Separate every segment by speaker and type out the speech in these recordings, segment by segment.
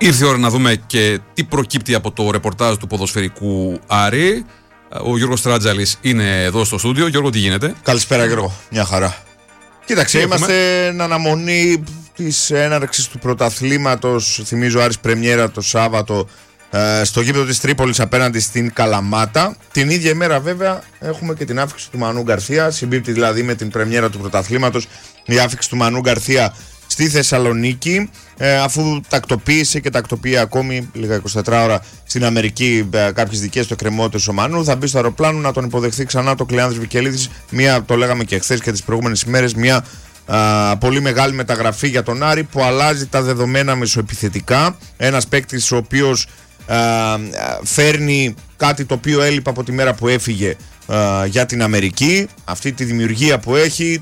Speaker 1: Ήρθε η ώρα να δούμε και τι προκύπτει από το ρεπορτάζ του ποδοσφαιρικού Άρη. Ο Γιώργος Τράτζαλης είναι εδώ στο στούντιο. Γιώργο, τι γίνεται?
Speaker 2: Καλησπέρα, Γιώργο. Μια χαρά. Κοίταξε, είμαστε εν αναμονή της έναρξης του πρωταθλήματος. Θυμίζω, Άρης πρεμιέρα το Σάββατο στο γήπεδο της Τρίπολης απέναντι στην Καλαμάτα. Την ίδια ημέρα, βέβαια, έχουμε και την άφηξη του Μανού Γκαρθία. Συμπίπτει δηλαδή με την πρεμιέρα του πρωταθλήματος η άφηξη του Μανού Γκαρθία στη Θεσσαλονίκη, αφού τακτοποίησε και τακτοποιεί ακόμη λίγα 24 ώρα στην Αμερική κάποιες δικές του εκκρεμότητες ο Μανού. Θα μπει στο αεροπλάνο να τον υποδεχθεί ξανά το Κλεάνδρης Βικελίδης. Το λέγαμε και χθες και τις προηγούμενες ημέρες, μια πολύ μεγάλη μεταγραφή για τον Άρη που αλλάζει τα δεδομένα μεσοεπιθετικά. Ένας παίκτης ο οποίος φέρνει κάτι το οποίο έλειπε από τη μέρα που έφυγε για την Αμερική, αυτή τη δημιουργία που έχει,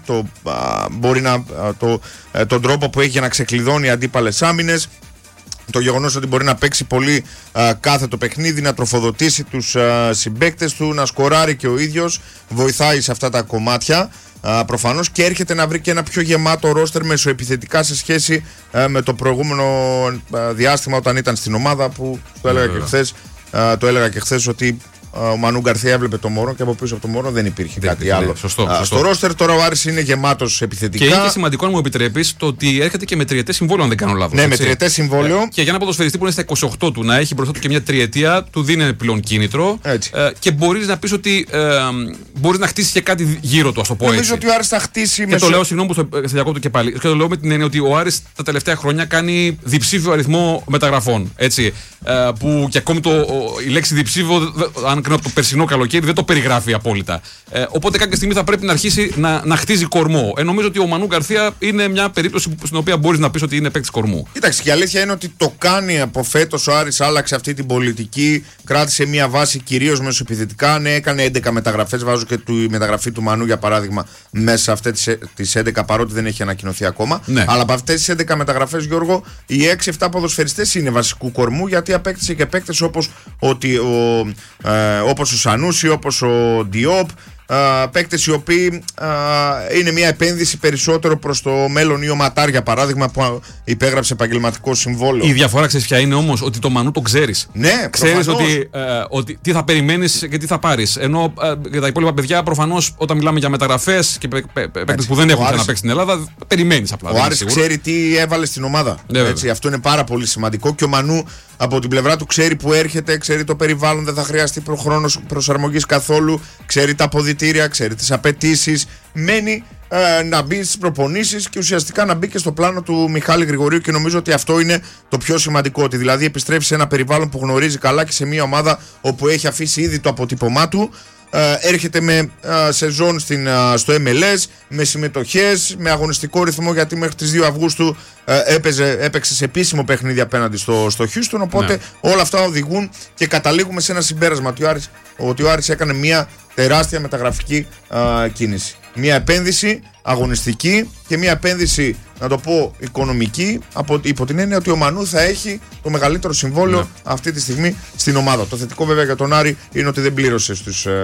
Speaker 2: τον τρόπο που έχει για να ξεκλειδώνει αντίπαλες άμυνες, το γεγονός ότι μπορεί να παίξει πολύ κάθετο παιχνίδι, να τροφοδοτήσει τους συμπαίκτες του, να σκοράρει και ο ίδιος, βοηθάει σε αυτά τα κομμάτια προφανώς, και έρχεται να βρει και ένα πιο γεμάτο ρόστερ μεσοεπιθετικά σε σχέση με το προηγούμενο διάστημα όταν ήταν στην ομάδα, που το έλεγα και χθες ότι ο Μανού Γκαρθία έβλεπε το Μωρό και από πίσω από το Μωρό δεν υπήρχε κάτι άλλο.
Speaker 1: Σωστό.
Speaker 2: Στο ρόστερ τώρα ο Άρης είναι γεμάτος επιθετικά.
Speaker 1: Και είναι και σημαντικό, αν μου επιτρέπεις, το ότι έρχεται και με τριετές συμβόλαιο, αν δεν κάνω λάθος.
Speaker 2: Ναι, με τριετές συμβόλαιο.
Speaker 1: Και για ένα ποδοσφαιριστή που είναι στα 28 του να έχει μπροστά του και μια τριετία, του δίνει πλέον κίνητρο. Και μπορείς να πεις ότι μπορείς να χτίσεις και κάτι γύρω του, ας το πω έτσι.
Speaker 2: Νομίζω ότι ο Άρης θα χτίσει.
Speaker 1: Και το λέω, συγγνώμη που σε διακόπτω και πάλι. Και το λέω με την έννοια ότι ο Άρης τα τελευταία χρόνια κάνει διψήφιο αριθμό μεταγραφών. Έτσι, που και ακόμη η λέξη διψήφιο, αν κρίνω από το περσινό καλοκαίρι, δεν το περιγράφει απόλυτα. Οπότε κάποια στιγμή θα πρέπει να αρχίσει να χτίζει κορμό. Νομίζω ότι ο Μανού Γκαρθία είναι μια περίπτωση στην οποία μπορείς να πεις ότι είναι παίκτης κορμού.
Speaker 2: Κοίταξε, και η αλήθεια είναι ότι το κάνει από φέτος. Ο Άρης άλλαξε αυτή την πολιτική, κράτησε μια βάση κυρίως μεσοεπιθετικά. Ναι, έκανε 11 μεταγραφές. Βάζω και τη μεταγραφή του Μανού για παράδειγμα μέσα σε αυτές τις 11, παρότι δεν έχει ανακοινωθεί ακόμα. Ναι. Αλλά από αυτές τις 11 μεταγραφές, Γιώργο, οι 6-7 ποδοσφαιριστές είναι βασικού κορμού, γιατί απέκτησε και παίκτες όπως ο Σανούσι, όπως ο Διόπ, παίκτες οι οποίοι είναι μια επένδυση περισσότερο προς το μέλλον, ή ο Ματάρ για παράδειγμα που υπέγραψε επαγγελματικό συμβόλαιο.
Speaker 1: Η διαφορά, ξέρεις ποια είναι όμως? Ότι το Μανού το ξέρεις.
Speaker 2: Ναι,
Speaker 1: ξέρεις ότι τι θα περιμένεις και τι θα πάρεις. Ενώ για τα υπόλοιπα παιδιά, προφανώς όταν μιλάμε για μεταγραφές και παίκτες που δεν έχουν ξαναπαίξει στην Ελλάδα, περιμένεις απλά.
Speaker 2: Ο Άρης ξέρει τι έβαλε στην ομάδα. Έτσι, αυτό είναι πάρα πολύ σημαντικό, και ο Μανού από την πλευρά του ξέρει που έρχεται, ξέρει το περιβάλλον, δεν θα χρειαστεί χρόνος προσαρμογής καθόλου, ξέρει τα αποδυτήρια, ξέρει τις απαιτήσεις, μένει να μπει στις προπονήσεις και ουσιαστικά να μπει και στο πλάνο του Μιχάλη Γρηγορίου, και νομίζω ότι αυτό είναι το πιο σημαντικό, ότι δηλαδή επιστρέφει σε ένα περιβάλλον που γνωρίζει καλά και σε μια ομάδα όπου έχει αφήσει ήδη το αποτύπωμά του. Έρχεται με σεζόν στο MLS, με συμμετοχές, με αγωνιστικό ρυθμό, γιατί μέχρι τις 2 Αυγούστου έπαιξε σε επίσημο παιχνίδι απέναντι στο Houston. Οπότε όλα αυτά οδηγούν και καταλήγουμε σε ένα συμπέρασμα ότι ο Άρης έκανε μια τεράστια μεταγραφική κίνηση. Μια επένδυση αγωνιστική και μια επένδυση, να το πω, οικονομική, υπό την έννοια ότι ο Μανού θα έχει το μεγαλύτερο συμβόλαιο αυτή τη στιγμή στην ομάδα. Το θετικό βέβαια για τον Άρη είναι ότι δεν πλήρωσε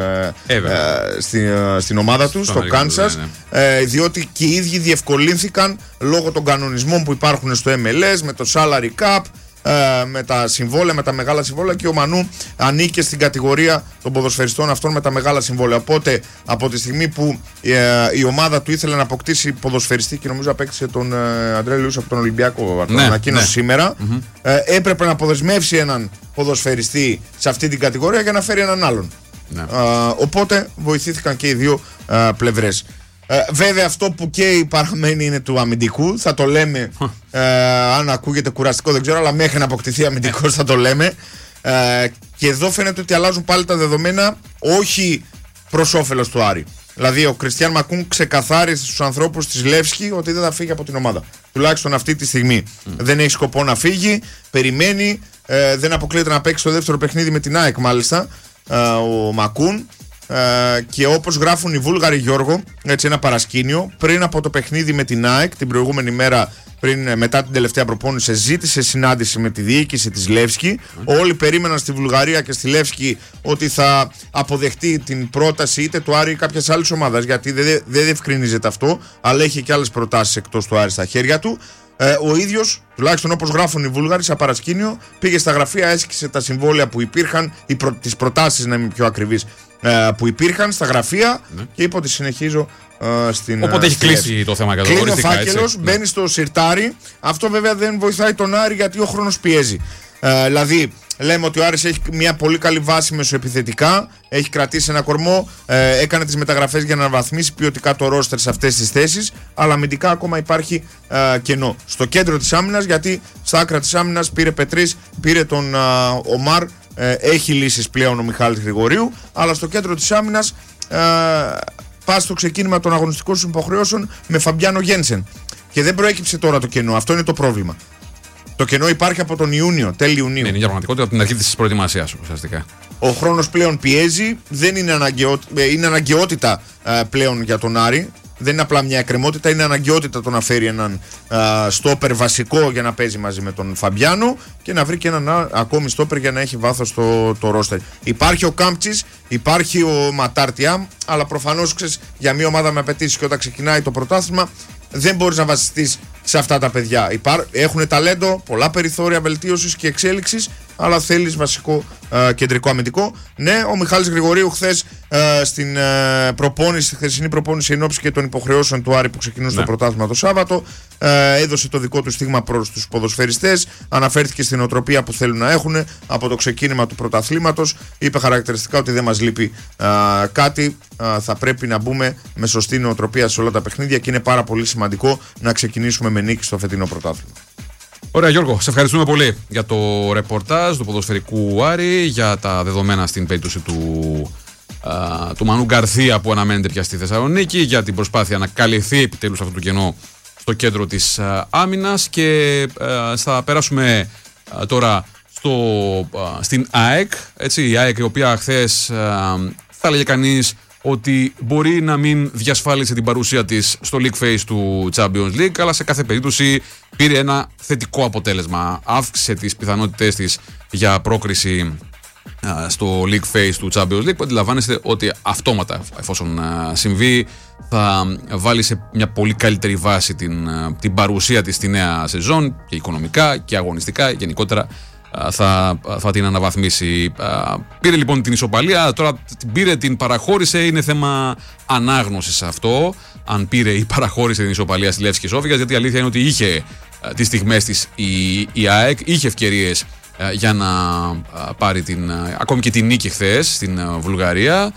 Speaker 2: στην ομάδα του, στο Κάνσας, διότι και οι ίδιοι διευκολύνθηκαν λόγω των κανονισμών που υπάρχουν στο MLS, με το salary cap, με τα συμβόλαια, με τα μεγάλα συμβόλαια, και ο Μανού ανήκε στην κατηγορία των ποδοσφαιριστών αυτών με τα μεγάλα συμβόλαια. Οπότε από τη στιγμή που η ομάδα του ήθελε να αποκτήσει ποδοσφαιριστή, και νομίζω απέκτησε τον Αντρέ Λιούς από τον Ολυμπιακό, ανακοίνωσε σήμερα, έπρεπε να αποδεσμεύσει έναν ποδοσφαιριστή σε αυτή την κατηγορία για να φέρει έναν άλλον. Οπότε βοηθήθηκαν και οι δύο πλευρές. Βέβαια αυτό που καίει παραμένει είναι του αμυντικού. Θα το λέμε, αν ακούγεται κουραστικό δεν ξέρω, αλλά μέχρι να αποκτηθεί αμυντικός θα το λέμε. Και εδώ φαίνεται ότι αλλάζουν πάλι τα δεδομένα, όχι προς όφελος του Άρη. Δηλαδή ο Κριστιαν Μακούν ξεκαθάρισε στους ανθρώπους της Λεύσκη ότι δεν θα φύγει από την ομάδα. Τουλάχιστον αυτή τη στιγμή. Δεν έχει σκοπό να φύγει, περιμένει, δεν αποκλείεται να παίξει το δεύτερο παιχνίδι με την ΑΕΚ μάλιστα ο Μακούν. Και όπως γράφουν οι Βούλγαροι, Γιώργο, έτσι ένα παρασκήνιο, πριν από το παιχνίδι με την ΑΕΚ την προηγούμενη μέρα, μετά την τελευταία προπόνηση, ζήτησε συνάντηση με τη διοίκηση της Λεύσκη. Όλοι περίμεναν στη Βουλγαρία και στη Λεύσκη ότι θα αποδεχτεί την πρόταση είτε του Άρη ή κάποιας άλλης ομάδας, γιατί δεν διευκρινίζεται αυτό, αλλά έχει και άλλες προτάσεις εκτός του Άρη στα χέρια του. Ο ίδιος, τουλάχιστον όπως γράφουν οι Βούλγαροι, σαν παρασκήνιο, πήγε στα γραφεία, έσκησε τα συμβόλαια που υπήρχαν, τις προτάσεις, να είμαι πιο ακριβής, που υπήρχαν στα γραφεία και είπε ότι συνεχίζω στην.
Speaker 1: Οπότε έχει κλείσει το θέμα κατά
Speaker 2: κλείνει ο φάκελος, μπαίνει στο σιρτάρι. Αυτό βέβαια δεν βοηθάει τον Άρη γιατί ο χρόνος πιέζει. Δηλαδή, λέμε ότι ο Άρης έχει μια πολύ καλή βάση μεσοεπιθετικά, έχει κρατήσει ένα κορμό, έκανε τις μεταγραφές για να αναβαθμίσει ποιοτικά το ρόστερ σε αυτές τις θέσεις, αλλά αμυντικά ακόμα υπάρχει κενό. Στο κέντρο της άμυνας, γιατί στα άκρα της άμυνας πήρε Πετρής, πήρε τον Ομάρ, έχει λύσεις πλέον ο Μιχάλης Γρηγορίου, αλλά στο κέντρο της άμυνας πας στο ξεκίνημα των αγωνιστικών σου υποχρεώσεων με Φαμπιάνο Γένσεν. Και δεν προέκυψε τώρα το κενό, αυτό είναι το πρόβλημα. Το κενό υπάρχει από τον Ιούνιο, τέλη Ιουνίου.
Speaker 1: Είναι μια πραγματικότητα από την αρχή της προετοιμασίας ουσιαστικά.
Speaker 2: Ο χρόνος πλέον πιέζει, δεν είναι, είναι αναγκαιότητα πλέον για τον Άρη. Δεν είναι απλά μια εκκρεμότητα, είναι αναγκαιότητα το να φέρει έναν στόπερ βασικό για να παίζει μαζί με τον Φαμπιάνο και να βρει και έναν ακόμη στόπερ για να έχει βάθος το ρόστερ. Υπάρχει ο Κάμπτσης, υπάρχει ο Ματάρτια, αλλά προφανώς για μια ομάδα με απαιτήσεις και όταν ξεκινάει το πρωτάθλημα δεν μπορείς να βασιστείς σε αυτά τα παιδιά. Έχουν ταλέντο, πολλά περιθώρια βελτίωσης και εξέλιξης, αλλά θέλεις βασικό κεντρικό αμυντικό. Ναι, ο Μιχάλης Γρηγορίου χθες στην χθεσινή προπόνηση ενόψει και των υποχρεώσεων του Άρη που ξεκινούν στο πρωτάθλημα το Σάββατο, έδωσε το δικό του στίγμα προς τους ποδοσφαιριστές, αναφέρθηκε στην οτροπία που θέλουν να έχουν από το ξεκίνημα του πρωταθλήματος, είπε χαρακτηριστικά ότι δεν μας λείπει κάτι, θα πρέπει να μπούμε με σωστή νοοτροπία σε όλα τα παιχνίδια και είναι πάρα πολύ σημαντικό να ξεκινήσουμε με νίκη στο φετινό πρωτάθλημα.
Speaker 1: Ωραία Γιώργο, σε ευχαριστούμε πολύ για το ρεπορτάζ του ποδοσφαιρικού Άρη, για τα δεδομένα στην περίπτωση του Μανού Γκαρθία που αναμένεται πια στη Θεσσαλονίκη, για την προσπάθεια να καλυφθεί επιτέλους αυτό το κενό στο κέντρο της άμυνας και θα περάσουμε τώρα στην ΑΕΚ, έτσι, η ΑΕΚ η οποία χθες θα έλεγε κανείς ότι μπορεί να μην διασφάλισε την παρουσία της στο League Phase του Champions League, αλλά σε κάθε περίπτωση πήρε ένα θετικό αποτέλεσμα. Αύξησε τις πιθανότητες της για πρόκριση στο League Phase του Champions League, που αντιλαμβάνεστε ότι αυτόματα, εφόσον συμβεί, θα βάλει σε μια πολύ καλύτερη βάση την παρουσία της στη νέα σεζόν και οικονομικά και αγωνιστικά γενικότερα. Θα την αναβαθμίσει. Πήρε λοιπόν την ισοπαλία, τώρα την παραχώρησε, είναι θέμα ανάγνωσης αυτό, αν πήρε ή παραχώρησε την ισοπαλία στη Λεύσκη Σόφιας, γιατί η αλήθεια είναι ότι είχε τις στιγμές της η ΑΕΚ, είχε ευκαιρίες για να πάρει ακόμη και την νίκη χθες στην Βουλγαρία,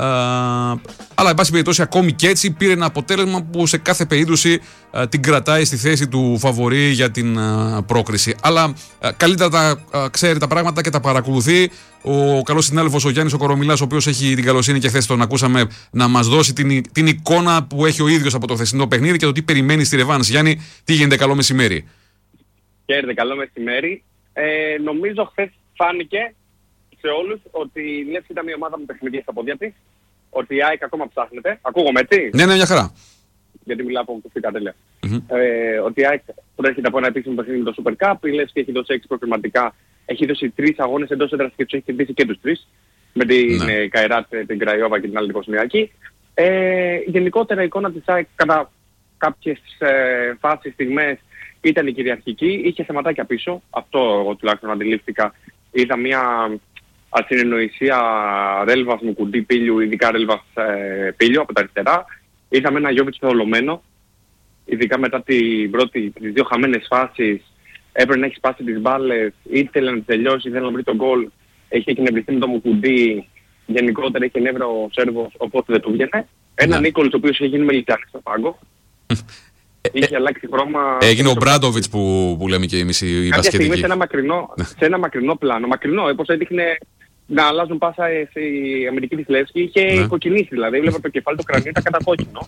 Speaker 1: αλλά εν πάση περιπτώσει ακόμη και έτσι πήρε ένα αποτέλεσμα που σε κάθε περίπτωση την κρατάει στη θέση του φαβορί για την πρόκριση. Αλλά καλύτερα τα ξέρει τα πράγματα και τα παρακολουθεί ο καλός συνάδελφος ο Γιάννης ο Κορομιλάς, ο οποίος έχει την καλοσύνη και χθες τον ακούσαμε να μας δώσει την εικόνα που έχει ο ίδιος από το χθεσινό παιχνίδι και το τι περιμένει στη ρεβάνς. Γιάννη, τι γίνεται, καλό μεσημέρι.
Speaker 3: Χαίρετε, καλό μεσημέρι. Νομίζω χθες φάνηκε σε όλους ότι η Λεύσκη ήταν μια ομάδα με παιχνίδια στα πόδια της, ότι η ΑΕΚ ακόμα ψάχνεται. Ακούγομαι έτσι?
Speaker 1: Ναι, μια χαρά.
Speaker 3: Γιατί μιλάω από κουφίκα τέλεια. Ότι η ΑΕΚ προέρχεται από ένα επίσημο παιχνίδι με το Super Cup, η Λεύσκη έχει δώσει 6 προκριματικά, έχει δώσει 3 αγώνες εντός έδρας και τους έχει κερδίσει και τους 3, με την Καϊράτ, την Κραϊόβα και την άλλη Βοσνιακή. Γενικότερα η εικόνα της ΑΕΚ κατά κάποιες φάσεις, στιγμές ήταν η κυριαρχική, είχε θεματάκια πίσω, αυτό εγώ τουλάχιστον αντιλήφθηκα. Είδα μια ασυνεννοησία Ρέλβας με κουντί Πίλιου, ειδικά Ρέλβας Πίλιου από τα αριστερά. Είδαμε ένα Γιώβιτς θολωμένο, ειδικά μετά τις 2 χαμένες φάσεις, έπρεπε να έχει σπάσει τις μπάλες, ήθελε να τελειώσει, ήθελε να βρει τον γκολ, έχει εκνευριστεί με το Μουκουντί, γενικότερα έχει νεύρα ο Σέρβος, οπότε δεν του βγαίνει. Ένα Νίκολς ο οποίος είχε γίνει μελιτζάνης στο πάγκο. Είχε αλλάξει χρώμα.
Speaker 1: Έγινε ο Μπράντοβιτς που λέμε και εμείς οι μπασκετικοί.
Speaker 3: Σε ένα μακρινό πλάνο. Μακρινό, όπως έδειχνε να αλλάζουν πάσα η αμυντική της Λεύσκη. Είχε κοκκινήσει δηλαδή. Βλέπω το κεφάλι, το κρανίο ήταν κατακόκκινο.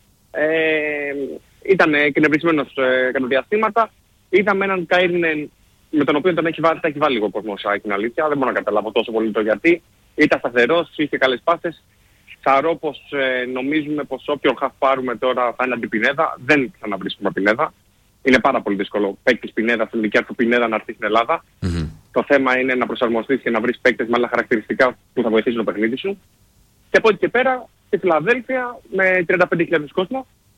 Speaker 3: Ήταν εκνευρισμένος κατά διαστήματα. Είδαμε έναν Κάιρνεν με τον οποίο τον έχει βάλει λίγο κόσμο σαν την αλήθεια. Δεν μπορώ να καταλάβω τόσο πολύ το γιατί. Ήταν σταθερός, είχε καλές πάσες. Σαρώ πως νομίζουμε πως όποιον χαφ πάρουμε τώρα θα είναι αντιπινέδα. Δεν ξαναβρίσκουμε Πινέδα. Είναι πάρα πολύ δύσκολο παίκτης Πινέδα, στην δικιά του Πινέδα να έρθει στην Ελλάδα. Το θέμα είναι να προσαρμοστείς και να βρεις παίκτες με άλλα χαρακτηριστικά που θα βοηθήσουν το παιχνίδι σου. Και από εκεί και πέρα, στη Φιλαδέλφια με 35.000 κόσμο,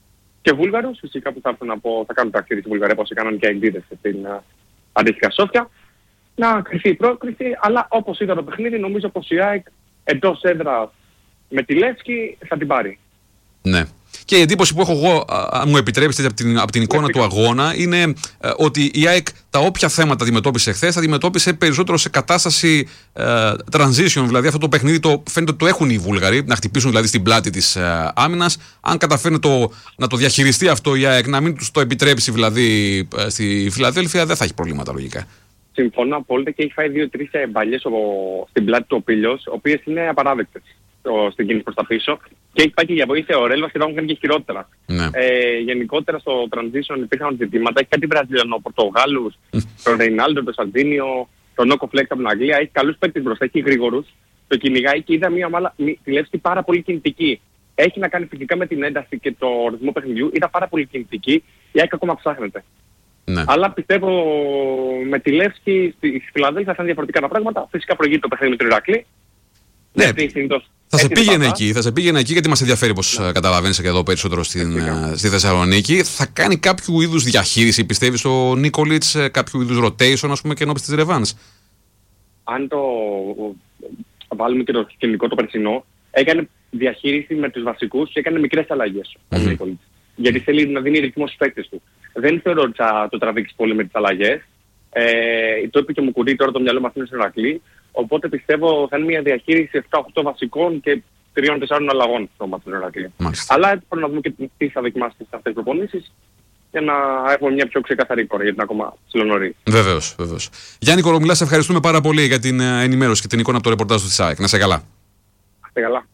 Speaker 3: και Βούλγαρους, φυσικά που θα έρθουν θα κάνουν ταξίδι στη Βουλγαρία, όπως έκαναν και αγκίδες στην αντίστοιχα Σόφια, να κρυφθεί η πρόκριση, αλλά όπως είδα το παιχνίδι, νομίζω πως η ΑΕΚ εντός έδρας με τη Λεύσκη θα την πάρει.
Speaker 1: Ναι. Και η εντύπωση που έχω εγώ, αν μου επιτρέψετε, από την εικόνα του αγώνα, είναι ότι η ΑΕΚ τα όποια θέματα αντιμετώπισε χθες, αντιμετώπισε περισσότερο σε κατάσταση transition. Δηλαδή αυτό το παιχνίδι φαίνεται ότι το έχουν οι Βούλγαροι, να χτυπήσουν δηλαδή στην πλάτη της άμυνας. Αν καταφέρει να το διαχειριστεί αυτό η ΑΕΚ, να μην τους το επιτρέψει δηλαδή στη Φιλαδέλφια, δεν θα έχει προβλήματα λογικά.
Speaker 3: Συμφωνώ απόλυτα και έχει φάει 2-3 μπαλιές στην πλάτη του ο Πίλιος, οι οποίες είναι απαράδεκτες στην κίνηση προς τα πίσω. Και έχει πάει και για βοήθεια ο Ρέλβας και το έχουν κάνει και χειρότερα.
Speaker 1: Ναι.
Speaker 3: Γενικότερα στο transition υπήρχαν ζητήματα. Έχει κάτι Βραζιλιανό, Πορτογάλους, τον Ρεϊνάλντο, τον Σαντίνιο, τον Νόκο Φλέξ από την Αγγλία. Έχει καλούς παίκτες μπροστά, έχει γρήγορους. Το κυνηγάει και είδα μια ομάδα τη Λεύσκη πάρα πολύ κινητική. Έχει να κάνει φυσικά με την ένταση και το ρυθμό παιχνιδιού. Είδα πάρα πολύ κινητική. Η ΑΕΚ ακόμα ψάχνεται. Ναι. Αλλά πιστεύω με τη Λεύσκη στη Φιλαδέλφια θα είναι διαφορετικά τα πράγματα. Φυσικά προηγείται το παιχνίδι με τον Ηρακλή.
Speaker 1: Ναι. Θα σε πήγαινε εκεί γιατί μας ενδιαφέρει, όπως καταλαβαίνεις και εδώ περισσότερο στη Θεσσαλονίκη. Θα κάνει κάποιο είδους διαχείριση, πιστεύεις, ο Νίκολιτς, κάποιο είδους rotation, ας πούμε, και ενώπιση της ρεβάνς?
Speaker 3: Αν το βάλουμε και το σκηνικό το περσινό, έκανε διαχείριση με τους βασικούς και έκανε μικρές αλλαγές ο Νίκολιτς. Γιατί θέλει να δίνει ρυθμό στους παίκτες του. Δεν θεωρώ ότι θα το τραβήξει πολύ με τις αλλαγές. Το είπε και μου κουρεί τώρα το μυαλό μας είναι στο Ηρακλή. Οπότε πιστεύω θα είναι μια διαχείριση 7-8 βασικών και 3-4 αλλαγών στο μάτι του Ηρακλή. Αλλά πρέπει να δούμε και τι θα δοκιμάσει σε αυτές τις προπονήσεις για να έχουμε μια πιο ξεκαθαρή εικόνα, γιατί είναι ακόμα ψιλονωρί.
Speaker 1: Βεβαίως, βεβαίως. Γιάννη Κορομιλά, σε ευχαριστούμε πάρα πολύ για την ενημέρωση και την εικόνα από το ρεπορτάζ του της ΑΕΚ. Να σε καλά.
Speaker 3: Να σε καλά.